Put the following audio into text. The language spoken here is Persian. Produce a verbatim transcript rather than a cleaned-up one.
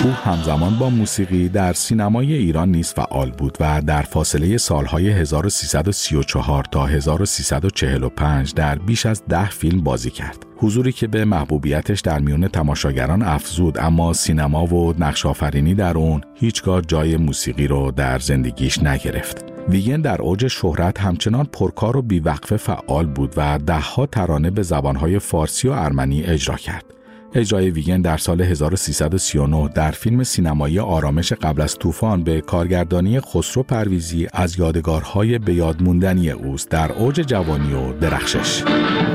او همزمان با موسیقی در سینمای ایران نیز فعال بود و در فاصله سالهای هزار و سیصد و سی و چهار تا هزار و سیصد و چهل و پنج در بیش از ده فیلم بازی کرد. حضوری که به محبوبیتش در میان تماشاگران افزود، اما سینما و نقش‌آفرینی در اون هیچگاه جای موسیقی رو در زندگیش نگرفت. ویگن در اوج شهرت همچنان پرکار و بیوقفه فعال بود و ده‌ها ترانه به زبان‌های فارسی و ارمنی اجرا کرد. اجرای ویگن در سال هزار و سیصد و سی و نه در فیلم سینمایی آرامش قبل از طوفان به کارگردانی خسرو پرویزی از یادگارهای بیاد موندنی اوست در اوج جوانی و درخشش.